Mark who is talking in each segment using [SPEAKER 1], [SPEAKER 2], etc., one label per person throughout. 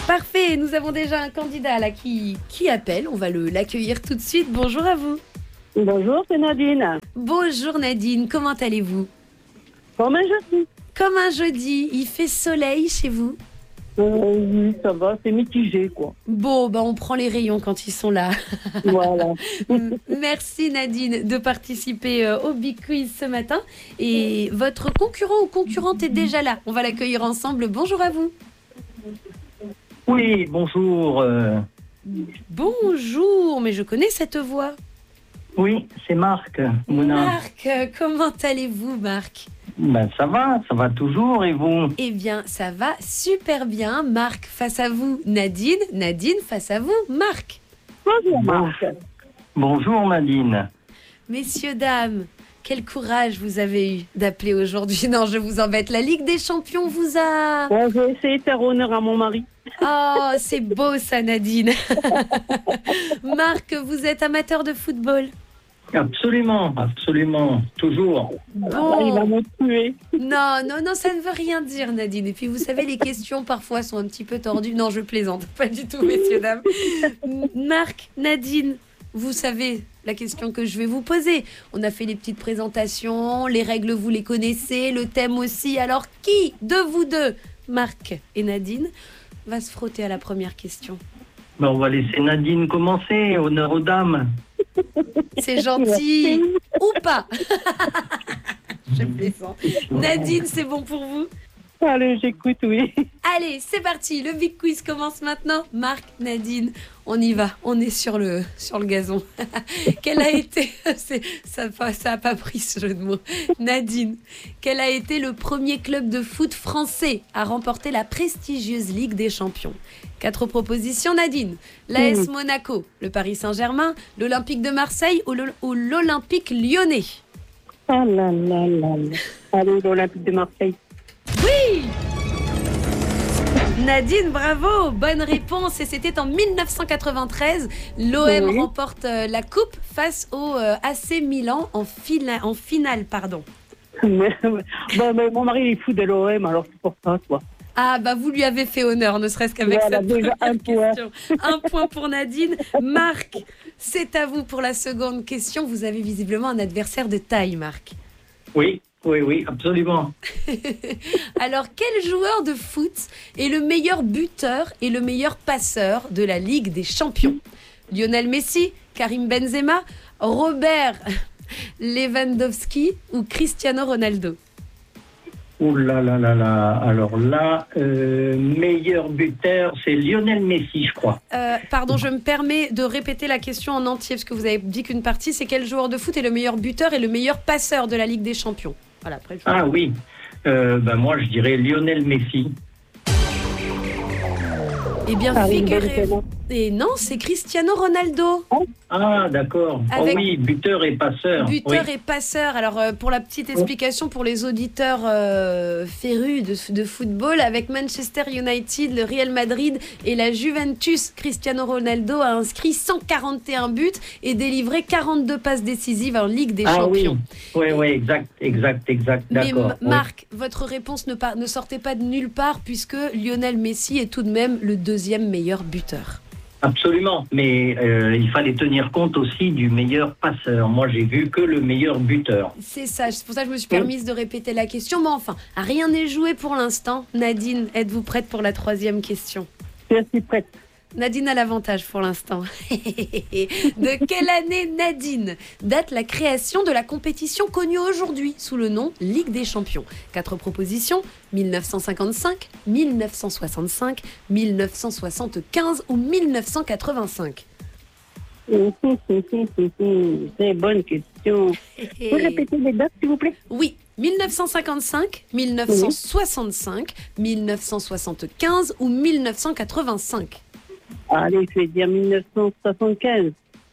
[SPEAKER 1] Parfait, nous avons déjà un candidat là qui appelle. On va l'accueillir tout de suite. Bonjour à vous.
[SPEAKER 2] Bonjour, c'est Nadine.
[SPEAKER 1] Bonjour Nadine, comment allez-vous?
[SPEAKER 2] Comme un jeudi.
[SPEAKER 1] Comme un jeudi, il fait soleil chez vous?
[SPEAKER 2] Oui, ça va, c'est mitigé, quoi.
[SPEAKER 1] Bon, on prend les rayons quand ils sont là.
[SPEAKER 2] Voilà.
[SPEAKER 1] Merci Nadine de participer au Big Quiz ce matin. Et votre concurrent ou concurrente est déjà là. On va l'accueillir ensemble. Bonjour à vous.
[SPEAKER 3] Oui, bonjour.
[SPEAKER 1] Bonjour, mais je connais cette voix.
[SPEAKER 3] Oui, c'est Marc. Mona.
[SPEAKER 1] Marc, comment allez-vous Marc?
[SPEAKER 3] Ça va toujours, et vous?
[SPEAKER 1] Eh bien, ça va super bien. Marc face à vous, Nadine. Nadine face à vous, Marc.
[SPEAKER 2] Bonjour, Marc.
[SPEAKER 3] Bonjour, Nadine.
[SPEAKER 1] Messieurs, dames, quel courage vous avez eu d'appeler aujourd'hui. Non, je vous embête. La Ligue des Champions vous a...
[SPEAKER 2] Bon, j'ai essayé de faire honneur à mon mari.
[SPEAKER 1] Oh, c'est beau ça, Nadine. Marc, vous êtes amateur de football?
[SPEAKER 3] Absolument, toujours.
[SPEAKER 1] Bon.
[SPEAKER 2] Il va me tuer.
[SPEAKER 1] Non, ça ne veut rien dire, Nadine. Et puis, vous savez, les questions, parfois, sont un petit peu tordues. Non, je plaisante. Pas du tout, messieurs, dames. Marc, Nadine, vous savez la question que je vais vous poser. On a fait les petites présentations, les règles, vous les connaissez, le thème aussi. Alors, qui de vous deux, Marc et Nadine, va se frotter à la première question?
[SPEAKER 3] On va laisser Nadine commencer. Honneur aux dames.
[SPEAKER 1] C'est gentil ou pas? Je plaisante. Nadine, c'est bon pour vous?
[SPEAKER 2] Allez, j'écoute, oui.
[SPEAKER 1] Allez, c'est parti. Le Big Quiz commence maintenant. Marc, Nadine, on y va. On est sur le gazon. Quel a été... Ça a pas pris ce jeu de mots. Nadine, quel a été le premier club de foot français à remporter la prestigieuse Ligue des Champions? 4 propositions, Nadine. L'AS Monaco, le Paris Saint-Germain, l'Olympique de Marseille ou l'Olympique Lyonnais?
[SPEAKER 2] Ah là là là là. Allez, l'Olympique de Marseille.
[SPEAKER 1] Oui! Nadine, bravo! Bonne réponse. Et c'était en 1993. L'OM remporte la coupe face au AC Milan en finale.
[SPEAKER 2] Mais mon mari est fou de l'OM, alors c'est pour ça, quoi.
[SPEAKER 1] Ah, vous lui avez fait honneur, ne serait-ce qu'avec cette
[SPEAKER 2] déjà
[SPEAKER 1] première question. Un point pour Nadine. Marc, c'est à vous pour la seconde question. Vous avez visiblement un adversaire de taille, Marc.
[SPEAKER 3] Oui, absolument.
[SPEAKER 1] Alors, quel joueur de foot est le meilleur buteur et le meilleur passeur de la Ligue des Champions? Lionel Messi, Karim Benzema, Robert Lewandowski ou Cristiano Ronaldo?
[SPEAKER 3] Ouh là là là là. Alors là, meilleur buteur, c'est Lionel Messi, je crois.
[SPEAKER 1] Pardon, je me permets de répéter la question en entier, parce que vous avez dit qu'une partie, c'est quel joueur de foot est le meilleur buteur et le meilleur passeur de la Ligue des Champions? Voilà, après,
[SPEAKER 3] Ah oui, moi je dirais Lionel Messi.
[SPEAKER 1] Eh bien, figurez-vous. Et non, c'est Cristiano Ronaldo.
[SPEAKER 3] Ah, d'accord.
[SPEAKER 1] Avec...
[SPEAKER 3] Oh oui, buteur et passeur.
[SPEAKER 1] Buteur et passeur. Alors, pour la petite explication pour les auditeurs férus de football, avec Manchester United, le Real Madrid et la Juventus, Cristiano Ronaldo a inscrit 141 buts et délivré 42 passes décisives en Ligue des Champions.
[SPEAKER 3] Oui, exact, d'accord.
[SPEAKER 1] Mais Marc, votre réponse ne sortait pas de nulle part, puisque Lionel Messi est tout de même le deuxième meilleur buteur.
[SPEAKER 3] Absolument, mais il fallait tenir compte aussi du meilleur passeur. Moi, j'ai vu que le meilleur buteur.
[SPEAKER 1] C'est ça, c'est pour ça que je me suis permise de répéter la question. Mais enfin, rien n'est joué pour l'instant. Nadine, êtes-vous prête pour la troisième question?
[SPEAKER 2] Je suis prête.
[SPEAKER 1] Nadine a l'avantage pour l'instant. De quelle année, Nadine, date la création de la compétition connue aujourd'hui sous le nom Ligue des Champions? 4 propositions, 1955, 1965, 1975 ou 1985?
[SPEAKER 2] C'est une bonne question. Vous pouvez répéter les dates, s'il vous plaît?
[SPEAKER 1] Oui, 1955, 1965, 1975 ou 1985?
[SPEAKER 2] Allez, je vais dire 1975.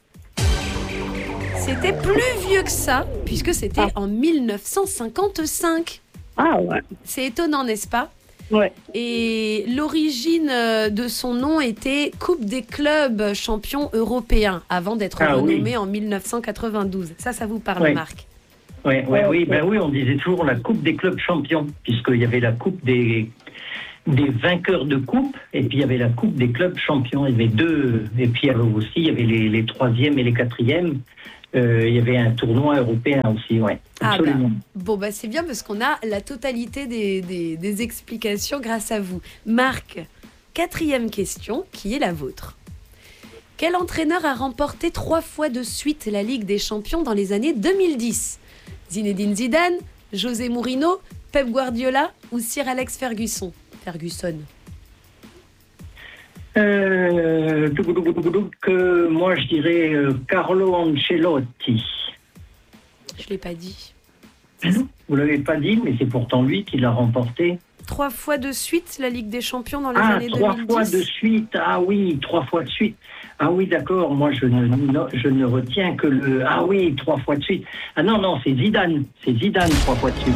[SPEAKER 1] C'était plus vieux que ça, puisque c'était en 1955.
[SPEAKER 2] Ah ouais.
[SPEAKER 1] C'est étonnant, n'est-ce pas?
[SPEAKER 2] Ouais.
[SPEAKER 1] Et l'origine de son nom était Coupe des clubs champions européens, avant d'être renommée en 1992. Ça vous parle, Marc?
[SPEAKER 3] Oui, on disait toujours la Coupe des clubs champions, puisqu'il y avait la Coupe des des vainqueurs de coupe, et puis il y avait la coupe des clubs champions. Il y avait deux, et puis il y avait les troisièmes et les quatrièmes. Il y avait un tournoi européen aussi, ouais. Absolument.
[SPEAKER 1] Bon, c'est bien parce qu'on a la totalité des explications grâce à vous. Marc, 4e question, qui est la vôtre. Quel entraîneur a remporté 3 fois de suite la Ligue des Champions dans les années 2010 ? Zinedine Zidane, José Mourinho, Pep Guardiola ou Sir Alex Ferguson ?
[SPEAKER 3] Moi, je dirais Carlo Ancelotti.
[SPEAKER 1] Je ne l'ai pas dit.
[SPEAKER 3] Non, vous ne l'avez pas dit, mais c'est pourtant lui qui l'a remporté.
[SPEAKER 1] 3 fois de suite la Ligue des Champions dans les années 2010.
[SPEAKER 3] 3 fois de suite. Ah oui, 3 fois de suite. Ah oui, d'accord. Moi, je ne retiens que le... Ah oui, 3 fois de suite. Ah non, c'est Zidane. C'est Zidane 3 fois de suite.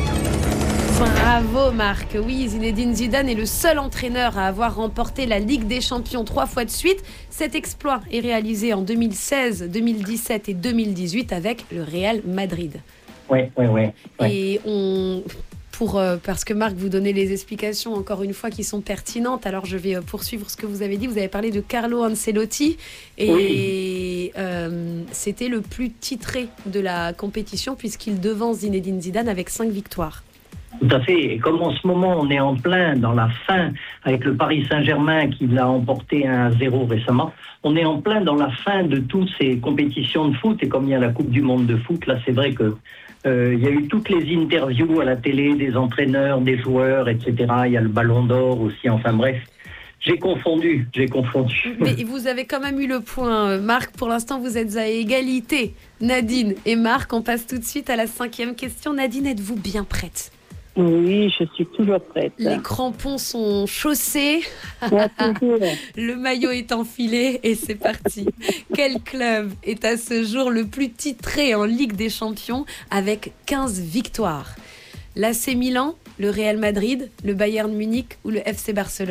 [SPEAKER 1] Bravo Marc. Oui, Zinedine Zidane est le seul entraîneur à avoir remporté la Ligue des Champions 3 fois de suite. Cet exploit est réalisé en 2016, 2017 et 2018 avec le Real Madrid.
[SPEAKER 3] Ouais.
[SPEAKER 1] Et parce que Marc, vous donnez les explications encore une fois qui sont pertinentes, alors je vais poursuivre ce que vous avez dit. Vous avez parlé de Carlo Ancelotti et c'était le plus titré de la compétition puisqu'il devance Zinedine Zidane avec 5 victoires.
[SPEAKER 3] Tout à fait. Et comme en ce moment, on est en plein dans la fin avec le Paris Saint-Germain qui l'a emporté 1-0 récemment, on est en plein dans la fin de toutes ces compétitions de foot. Et comme il y a la Coupe du Monde de foot, là, c'est vrai que il y a eu toutes les interviews à la télé des entraîneurs, des joueurs, etc. Il y a le Ballon d'Or aussi. Enfin bref, j'ai confondu.
[SPEAKER 1] Mais vous avez quand même eu le point, Marc. Pour l'instant, vous êtes à égalité. Nadine et Marc, on passe tout de suite à la 5e question. Nadine, êtes-vous bien prête ?
[SPEAKER 2] Oui, je suis toujours prête.
[SPEAKER 1] Les crampons sont chaussés, le maillot est enfilé et c'est parti. Quel club est à ce jour le plus titré en Ligue des Champions avec 15 victoires ? L'AC Milan, le Real Madrid, le Bayern Munich ou le FC Barcelone ?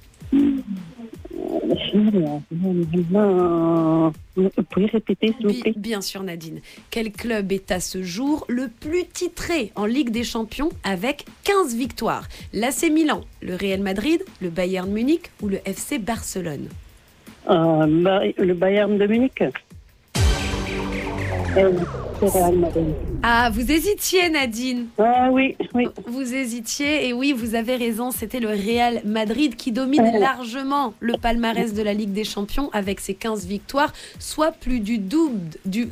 [SPEAKER 2] Vous pouvez répéter, s'il vous plaît ?
[SPEAKER 1] Bien sûr, Nadine. Quel club est à ce jour le plus titré en Ligue des Champions avec 15 victoires ? L'AC Milan, le Real Madrid, le Bayern Munich ou le FC Barcelone ?
[SPEAKER 2] Le Bayern de Munich.
[SPEAKER 1] Ah, vous hésitiez, Nadine.
[SPEAKER 2] Ah oui.
[SPEAKER 1] Vous hésitiez et oui, vous avez raison, c'était le Real Madrid qui domine largement le palmarès de la Ligue des Champions avec ses 15 victoires, soit plus du double du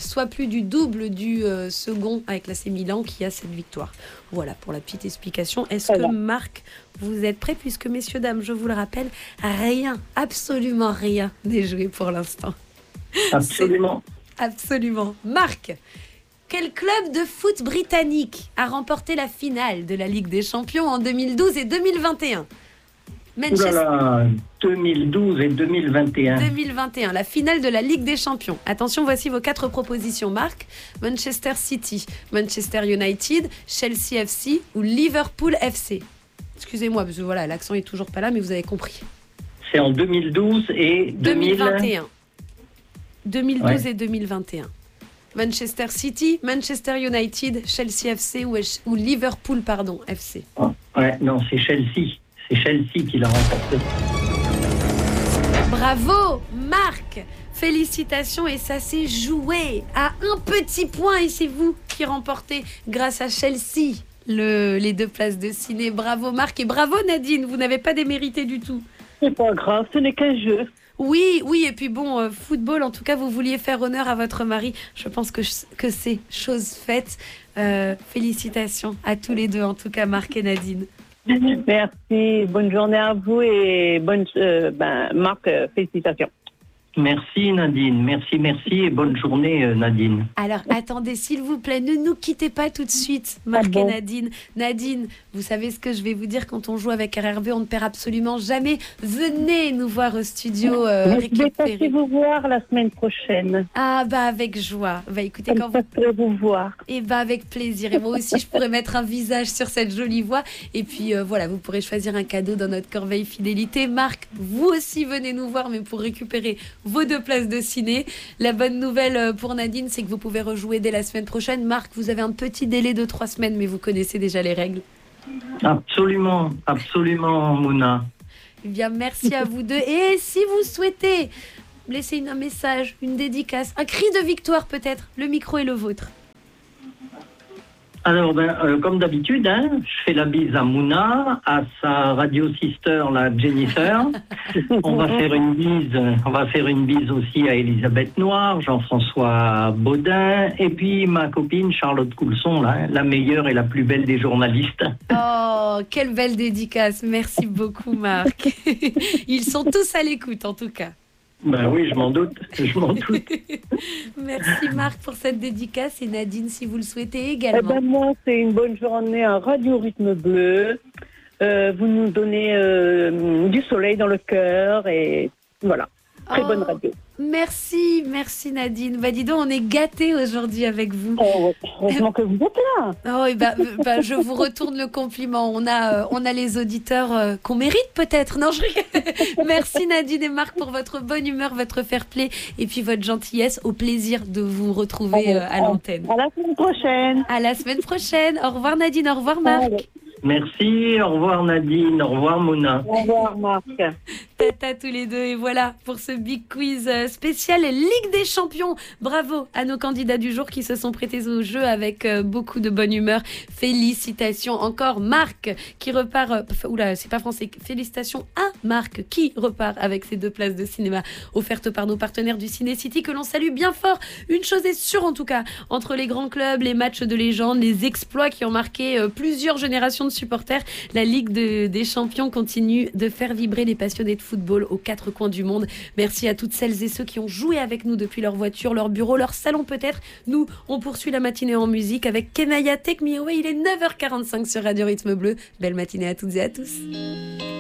[SPEAKER 1] second avec l'AC Milan qui a cette victoire. Voilà pour la petite explication. Est-ce que Marc, vous êtes prêts puisque messieurs, dames, je vous le rappelle, absolument rien n'est joué pour l'instant. Absolument. Marc, quel club de foot britannique a remporté la finale de la Ligue des Champions en 2012 et 2021 ?
[SPEAKER 3] Manchester... 2012 et 2021.
[SPEAKER 1] 2021, la finale de la Ligue des Champions. Attention, voici vos 4 propositions, Marc. Manchester City, Manchester United, Chelsea FC ou Liverpool FC. Excusez-moi, parce que voilà, l'accent est toujours pas là, mais vous avez compris.
[SPEAKER 3] C'est en 2012 et
[SPEAKER 1] 2021. 2012 et 2021. Manchester City, Manchester United, Chelsea FC ou Liverpool, FC.
[SPEAKER 3] Non, c'est Chelsea. C'est Chelsea qui l'a remporté.
[SPEAKER 1] Bravo, Marc. Félicitations et ça s'est joué à un petit point et c'est vous qui remportez grâce à Chelsea les 2 places de ciné. Bravo Marc et bravo Nadine, vous n'avez pas démérité du tout.
[SPEAKER 2] C'est pas grave, ce n'est qu'un jeu.
[SPEAKER 1] Oui, et puis bon, football, en tout cas, vous vouliez faire honneur à votre mari. Je pense que c'est chose faite. Félicitations à tous les deux, en tout cas, Marc et Nadine.
[SPEAKER 2] Merci, bonne journée à vous et Marc, félicitations.
[SPEAKER 3] Merci Nadine, merci et bonne journée Nadine.
[SPEAKER 1] Alors attendez s'il vous plaît, ne nous quittez pas tout de suite Marc et Nadine. Nadine, vous savez ce que je vais vous dire quand on joue avec RRB, on ne perd absolument jamais. Venez nous voir au studio récupérer.
[SPEAKER 2] Je vais passer vous voir la semaine prochaine.
[SPEAKER 1] Ah avec joie. Écoutez, quand
[SPEAKER 2] vous voir.
[SPEAKER 1] Avec plaisir. Et moi aussi je pourrais mettre un visage sur cette jolie voix. Et puis voilà, vous pourrez choisir un cadeau dans notre corbeille fidélité. Marc, vous aussi venez nous voir mais pour récupérer vos 2 places de ciné. La bonne nouvelle pour Nadine, c'est que vous pouvez rejouer dès la semaine prochaine. Marc, vous avez un petit délai de 3 semaines, mais vous connaissez déjà les règles.
[SPEAKER 3] Absolument, absolument, Mouna.
[SPEAKER 1] Eh bien, merci à vous deux. Et si vous souhaitez laisser un message, une dédicace, un cri de victoire peut-être, le micro est le vôtre.
[SPEAKER 3] Alors, comme d'habitude, hein, je fais la bise à Mouna, à sa radio sister, la Jennifer. On va faire une bise aussi à Elisabeth Noir, Jean-François Baudin, et puis ma copine Charlotte Coulson, là, la meilleure et la plus belle des journalistes.
[SPEAKER 1] Oh, quelle belle dédicace. Merci beaucoup, Marc. Ils sont tous à l'écoute, en tout cas.
[SPEAKER 3] Ben oui, je m'en doute.
[SPEAKER 1] Merci, Marc, pour cette dédicace. Et Nadine, si vous le souhaitez
[SPEAKER 2] Eh
[SPEAKER 1] également.
[SPEAKER 2] ben moi, c'est une bonne journée à Radio Rythme Bleu. Vous nous donnez du soleil dans le cœur et voilà. Très bonne radio.
[SPEAKER 1] Merci Nadine. Bah dis donc, on est gâtés aujourd'hui avec vous.
[SPEAKER 2] Oh, heureusement que vous êtes là.
[SPEAKER 1] Oh, et je vous retourne le compliment. On a les auditeurs qu'on mérite peut-être. Non, je rigole. Merci Nadine et Marc pour votre bonne humeur, votre fair play et puis votre gentillesse. Au plaisir de vous retrouver à l'antenne.
[SPEAKER 2] À la semaine prochaine.
[SPEAKER 1] À la semaine prochaine. Au revoir Nadine, au revoir Marc.
[SPEAKER 2] Allez.
[SPEAKER 3] Merci, au revoir Nadine, au revoir Mouna.
[SPEAKER 2] Au revoir Marc.
[SPEAKER 1] Tata tous les deux. Et voilà pour ce big quiz spécial Ligue des Champions. Bravo à nos candidats du jour qui se sont prêtés au jeu avec beaucoup de bonne humeur. Félicitations encore Marc qui repart. Oula, c'est pas français. Félicitations à Marc qui repart avec ses 2 places de cinéma offertes par nos partenaires du Ciné City que l'on salue bien fort. Une chose est sûre en tout cas, entre les grands clubs, les matchs de légende, les exploits qui ont marqué plusieurs générations de supporters, la Ligue des Champions continue de faire vibrer les passionnés de football aux 4 coins du monde. Merci à toutes celles et ceux qui ont joué avec nous depuis leur voiture, leur bureau, leur salon peut-être. Nous, on poursuit la matinée en musique avec Kenaya Take Me Away. Il est 9h45 sur Radio Rythme Bleu. Belle matinée à toutes et à tous.